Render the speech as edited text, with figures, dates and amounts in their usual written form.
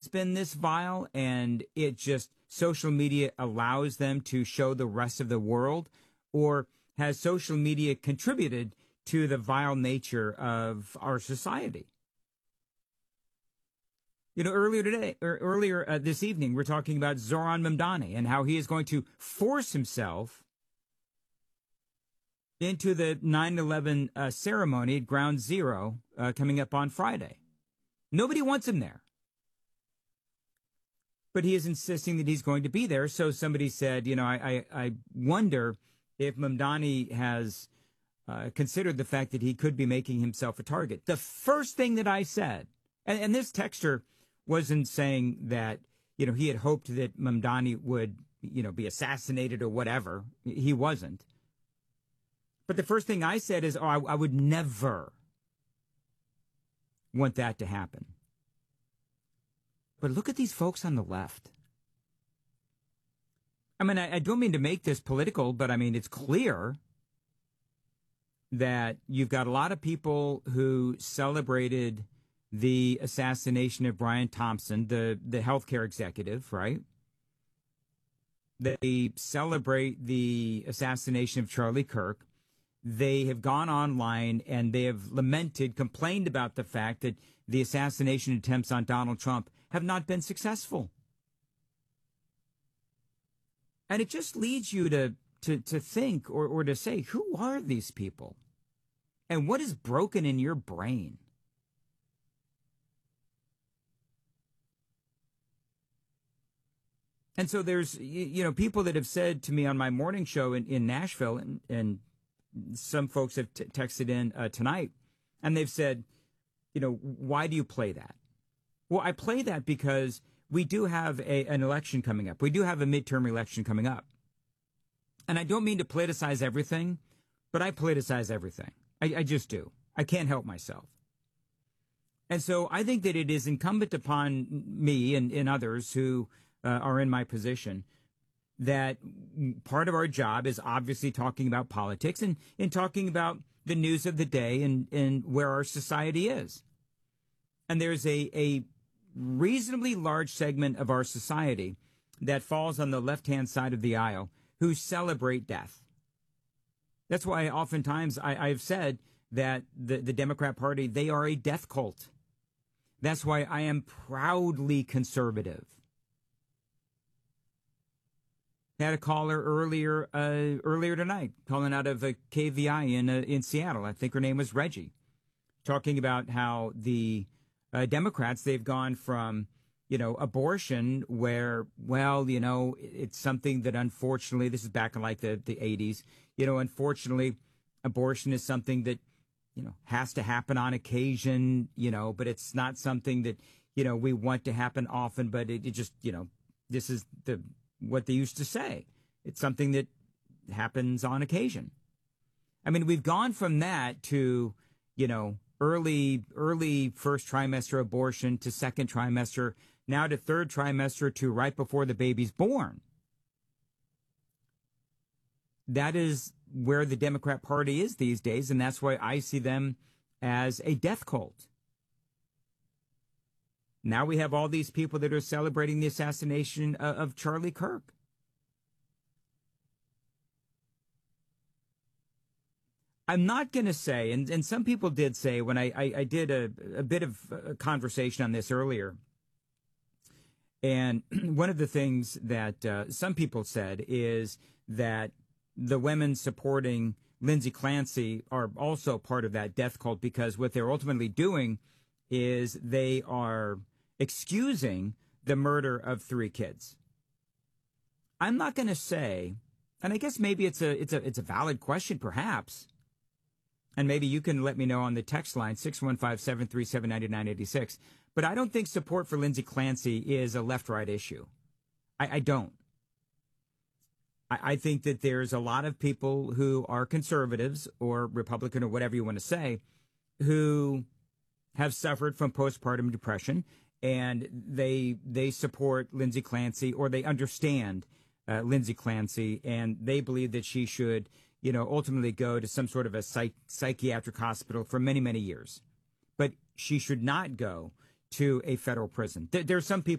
been this vile and it just social media allows them to show the rest of the world? Or has social media contributed to the vile nature of our society? You know, earlier this evening, we're talking about Zoran Mamdani and how he is going to force himself into the 9/11 ceremony at Ground Zero coming up on Friday. Nobody wants him there. But he is insisting that he's going to be there. So somebody said, you know, I wonder if Mamdani has considered the fact that he could be making himself a target. The first thing that I said, and this texter wasn't saying that, you know, he had hoped that Mamdani would, you know, be assassinated or whatever. He wasn't. But the first thing I said is, I would never want that to happen. But look at these folks on the left. I mean, I don't mean to make this political, but I mean, it's clear that you've got a lot of people who celebrated the assassination of Brian Thompson, the healthcare executive, right? They celebrate the assassination of Charlie Kirk. They have gone online and they have lamented, complained about the fact that the assassination attempts on Donald Trump have not been successful. And it just leads you to think or to say, who are these people? And what is broken in your brain? And so there's, you know, people that have said to me on my morning show in Nashville, and some folks have texted in tonight, and they've said, you know, why do you play that? Well, I play that because we do have an election coming up. We do have a midterm election coming up. And I don't mean to politicize everything, but I politicize everything. I just do. I can't help myself. And so I think that it is incumbent upon me and others who are in my position that part of our job is obviously talking about politics and talking about the news of the day and where our society is. And there's a reasonably large segment of our society that falls on the left-hand side of the aisle who celebrate death. That's why oftentimes I've said that the Democrat Party, they are a death cult. That's why I am proudly conservative. I had a caller earlier tonight calling out of a KVI in Seattle. I think her name was Reggie, talking about how the Democrats, they've gone from, you know, abortion where, well, you know, it's something that unfortunately, this is back in like the 80s, you know, unfortunately, abortion is something that, you know, has to happen on occasion, you know, but it's not something that, you know, we want to happen often, but it just, you know, this is what they used to say. It's something that happens on occasion. I mean, we've gone from that to, you know, early first trimester abortion to second trimester, now to third trimester to right before the baby's born. That is where the Democrat Party is these days, and that's why I see them as a death cult. Now we have all these people that are celebrating the assassination of Charlie Kirk. I'm not going to say, and some people did say when I did a bit of a conversation on this earlier, and one of the things that some people said is that the women supporting Lindsey Clancy are also part of that death cult because what they're ultimately doing is they are excusing the murder of 3 kids. I'm not going to say, and I guess maybe it's a valid question, perhaps, and maybe you can let me know on the text line 615-737-9986. But I don't think support for Lindsey Clancy is a left-right issue. I don't. I think that there's a lot of people who are conservatives or Republican or whatever you want to say who have suffered from postpartum depression, and they support Lindsey Clancy, or they understand Lindsey Clancy, and they believe that she should, you know, ultimately go to some sort of a psychiatric hospital for many, many years. But she should not go to a federal prison. There's some people